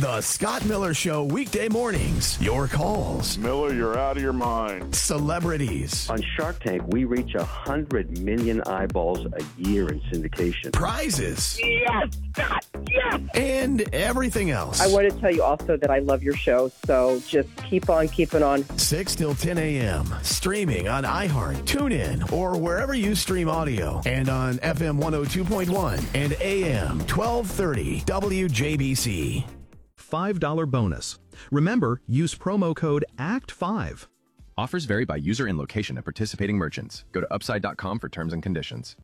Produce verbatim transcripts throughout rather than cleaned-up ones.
The Scott Miller Show, weekday mornings. Your calls. Miller, you're out of your mind. Celebrities. On Shark Tank, we reach one hundred million eyeballs a year in syndication. Prizes. Yes, Scott, yes! And everything else. I want to tell you also that I love your show, so just keep on keeping on. six till ten a.m. Streaming on iHeart, TuneIn, or wherever you stream audio. And on F M one oh two point one and A M twelve thirty W J B C. five dollars bonus. Remember, use promo code A C T five. Offers vary by user and location at participating merchants. Go to upside dot com for terms and conditions.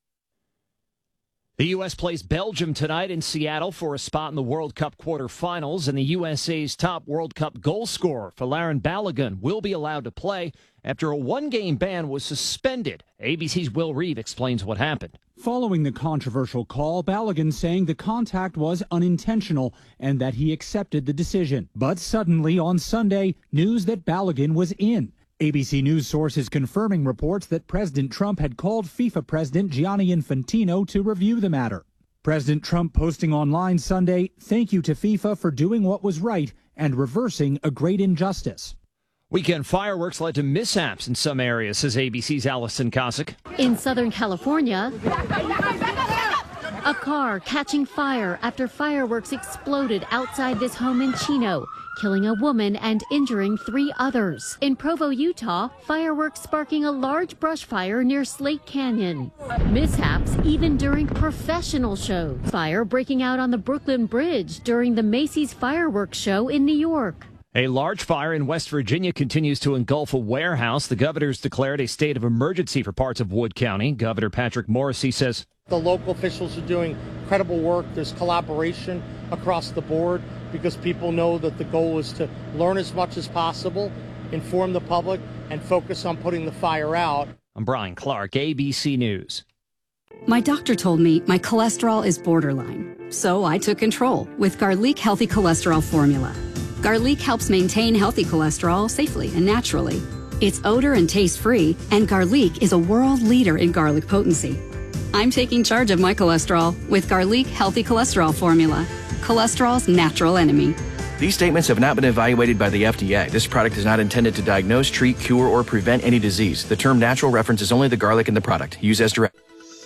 The U S plays Belgium tonight in Seattle for a spot in the World Cup quarterfinals, and the U S A's top World Cup goal scorer, Folarin Balogun, will be allowed to play after a one-game ban was suspended. A B C's Will Reeve explains what happened. Following the controversial call, Balogun saying the contact was unintentional and that he accepted the decision. But suddenly on Sunday, news that Balogun was in. A B C News sources confirming reports that President Trump had called FIFA President Gianni Infantino to review the matter. President Trump posting online Sunday, "Thank you to FIFA for doing what was right and reversing a great injustice." Weekend fireworks led to mishaps in some areas, says A B C's Allison Cossack. In Southern California, a car catching fire after fireworks exploded outside this home in Chino, killing a woman and injuring three others. In Provo, Utah, fireworks sparking a large brush fire near Slate Canyon. Mishaps even during professional shows. Fire breaking out on the Brooklyn Bridge during the Macy's fireworks show in New York. A large fire in West Virginia continues to engulf a warehouse. The governor's declared a state of emergency for parts of Wood County. Governor Patrick Morrisey says the local officials are doing incredible work. There's collaboration across the board because people know that the goal is to learn as much as possible, inform the public, and focus on putting the fire out. I'm Brian Clark, A B C News. My doctor told me my cholesterol is borderline, so I took control with Garlic Healthy Cholesterol Formula. Garlic helps maintain healthy cholesterol safely and naturally. It's odor and taste-free, and Garlic is a world leader in garlic potency. I'm taking charge of my cholesterol with Garlic Healthy Cholesterol Formula, cholesterol's natural enemy. These statements have not been evaluated by the F D A. This product is not intended to diagnose, treat, cure, or prevent any disease. The term natural references only the garlic in the product. Use as directed.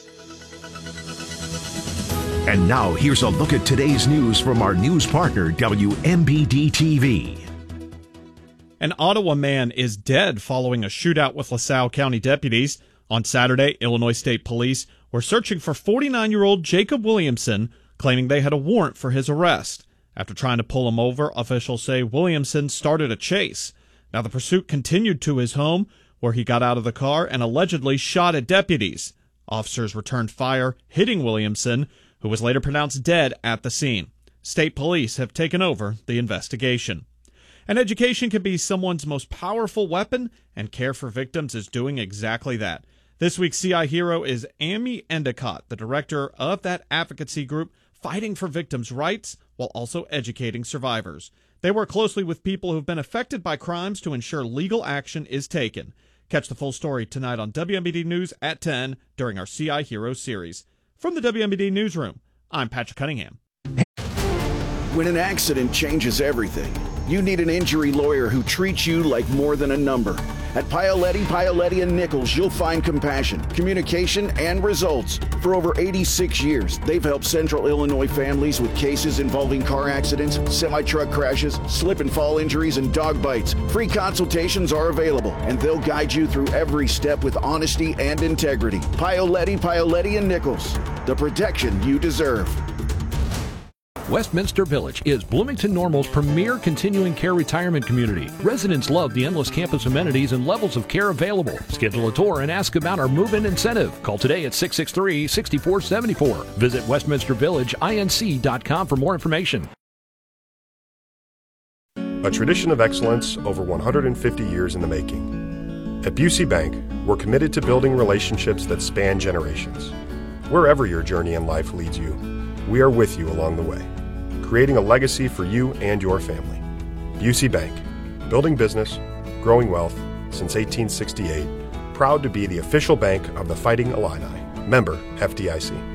And now, here's a look at today's news from our news partner, W M B D T V. An Ottawa man is dead following a shootout with LaSalle County deputies. On Saturday, Illinois State Police were searching for forty-nine-year-old Jacob Williamson, claiming they had a warrant for his arrest. After trying to pull him over, officials say Williamson started a chase. Now, the pursuit continued to his home, where he got out of the car and allegedly shot at deputies. Officers returned fire, hitting Williamson, who was later pronounced dead at the scene. State police have taken over the investigation. And education can be someone's most powerful weapon, and Care for Victims is doing exactly that. This week's C I hero is Amy Endicott, the director of that advocacy group fighting for victims' rights while also educating survivors. They work closely with people who have been affected by crimes to ensure legal action is taken. Catch the full story tonight on W M B D News at ten during our C I Heroes series. From the W M B D Newsroom, I'm Patrick Cunningham. When an accident changes everything, you need an injury lawyer who treats you like more than a number. At Paoletti, Paoletti and Nichols, you'll find compassion, communication, and results. For over eighty-six years, they've helped Central Illinois families with cases involving car accidents, semi-truck crashes, slip and fall injuries, and dog bites. Free consultations are available, and they'll guide you through every step with honesty and integrity. Paoletti, Paoletti and Nichols, the protection you deserve. Westminster Village is Bloomington Normal's premier continuing care retirement community. Residents love the endless campus amenities and levels of care available. Schedule a tour and ask about our move-in incentive. Call today at six six three, six four seven four. Visit westminster village inc dot com for more information. A tradition of excellence over one hundred fifty years in the making. At Busey Bank, we're committed to building relationships that span generations. Wherever your journey in life leads you, we are with you along the way, creating a legacy for you and your family. Busey Bank, building business, growing wealth since eighteen sixty-eight, proud to be the official bank of the Fighting Illini. Member F D I C.